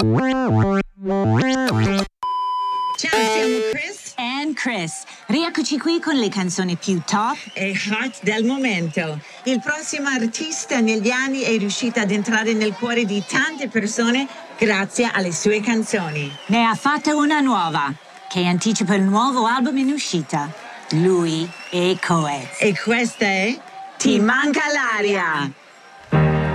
Ciao, siamo Chris and Chris. Rieccoci qui con le canzoni più top e hot del momento. Il prossimo artista negli anni è riuscito ad entrare nel cuore di tante persone grazie alle sue canzoni. Ne ha fatta una nuova, che anticipa il nuovo album in uscita. Lui e Coez. E questa è Ti manca l'aria.